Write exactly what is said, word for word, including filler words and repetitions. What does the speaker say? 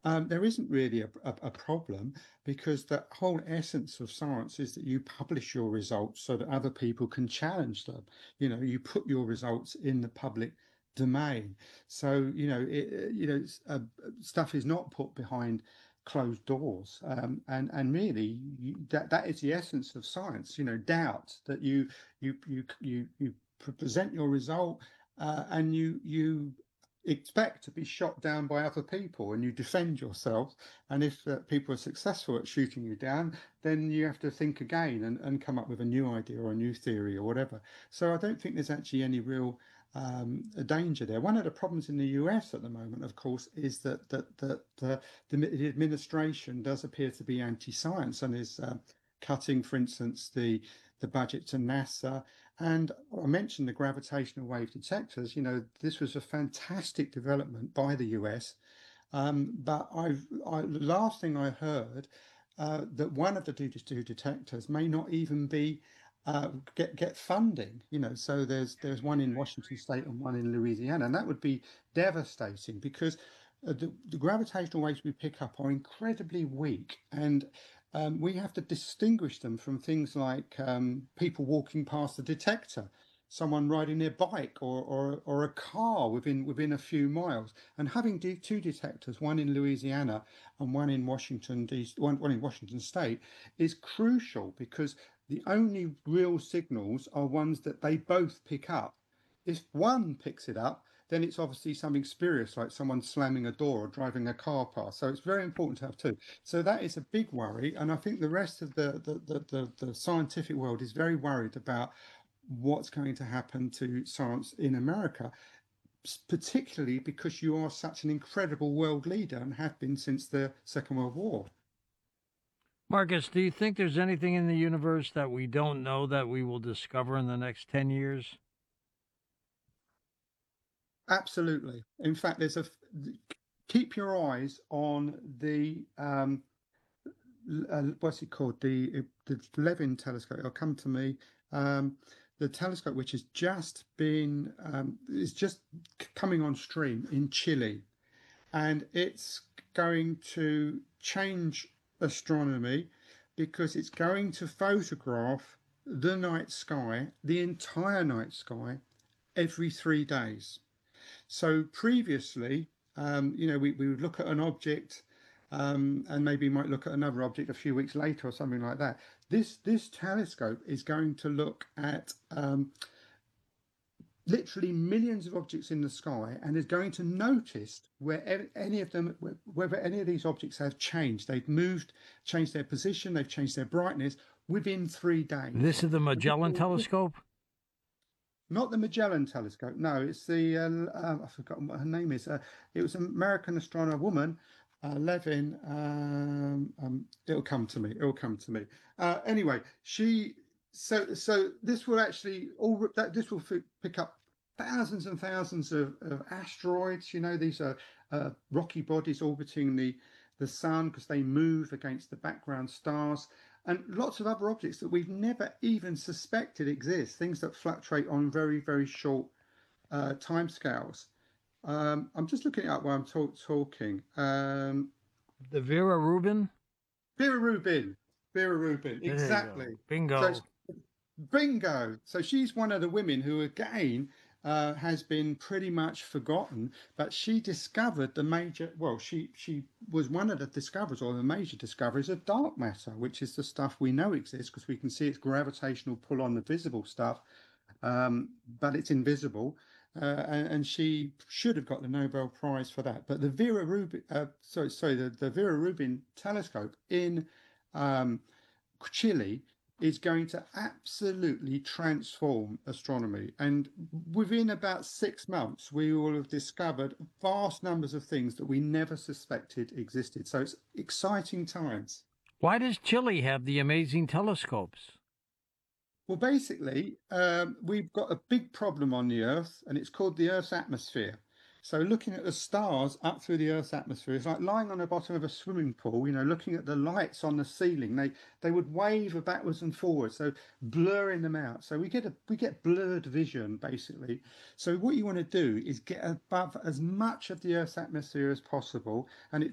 Um, there isn't really a, a, a problem because the whole essence of science is that you publish your results so that other people can challenge them. You know, you put your results in the public domain. So, you know, it, you know, uh, stuff is not put behind closed doors. Um, and and really, you, that that is the essence of science. You know, doubt that you you you you you present your result uh, and you you expect to be shot down by other people and you defend yourself. And if uh, people are successful at shooting you down, then you have to think again and, and come up with a new idea or a new theory or whatever. So I don't think there's actually any real um, danger there. One of the problems in the U S at the moment, of course, is that that that the, the administration does appear to be anti-science and is uh, cutting, for instance, the the budget to NASA. And I mentioned the gravitational wave detectors. You know, this was a fantastic development by the U S. Um, but I've I, the last thing I heard uh, that one of the two, two detectors may not even be uh, get get funding. You know, so there's there's one in Washington State and one in Louisiana, and that would be devastating because uh, the, the gravitational waves we pick up are incredibly weak, and um, we have to distinguish them from things like um, people walking past the detector, someone riding their bike, or or or a car within within a few miles. And having de- two detectors, one in Louisiana and one in Washington, D C, one, one in Washington State, is crucial because the only real signals are ones that they both pick up. If one picks it up, then it's obviously something spurious, like someone slamming a door or driving a car past. So it's very important to have two. So that is a big worry, and I think the rest of the the, the, the, the scientific world is very worried about what's going to happen to science in America, particularly because you are such an incredible world leader and have been since the Second World War. Marcus, do you think there's anything in the universe that we don't know that we will discover in the next ten years? Absolutely. In fact, there's a keep your eyes on the um, uh, what's it called? The the Levin telescope. It'll come to me. Um, the telescope, which has just been um, is just coming on stream in Chile, and it's going to change astronomy because it's going to photograph the night sky, the entire night sky, every three days. So previously, um, you know, we, we would look at an object um, and maybe might look at another object a few weeks later or something like that. This this telescope is going to look at um, literally millions of objects in the sky and is going to notice where any of them, whether any of these objects have changed. They've moved, changed their position, they've changed their brightness within three days. This is the Magellan telescope? Not the Magellan telescope. No, it's the uh, uh, I've forgotten what her name is. Uh, it was an American astronomer woman, uh, Levin. Um, um, it'll come to me. It'll come to me. Uh, anyway, she. So so this will actually all that this will f- pick up thousands and thousands of, of asteroids. You know, these are uh, rocky bodies orbiting the the sun because they move against the background stars, and lots of other objects that we've never even suspected exist, things that fluctuate on very, very short uh, timescales. Um, I'm just looking it up while I'm talk talking. Um, The Vera Rubin? Vera Rubin, Vera Rubin, There you go. exactly. So it's Bingo. bingo. So she's one of the women who, again, uh, has been pretty much forgotten, but she discovered the major, well, she she was one of the discoverers or the major discoveries of dark matter, which is the stuff we know exists because we can see its gravitational pull on the visible stuff, um, but it's invisible. Uh, and, and she should have got the Nobel Prize for that. But the Vera Rubin, uh, sorry, sorry, the, the Vera Rubin telescope in um, Chile is going to absolutely transform astronomy. And within about six months, we will have discovered vast numbers of things that we never suspected existed. So it's exciting times. Why does Chile have the amazing telescopes? Well, basically, um, we've got a big problem on the Earth, and it's called the Earth's atmosphere. So, looking at the stars up through the Earth's atmosphere is like lying on the bottom of a swimming pool. You know, looking at the lights on the ceiling. They they would waver backwards and forwards, so blurring them out. So we get a we get blurred vision basically. So what you want to do is get above as much of the Earth's atmosphere as possible, and it